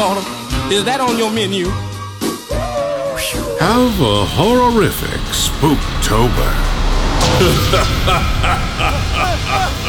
on 'em. Is that on your menu? Have a horrific Spooktober.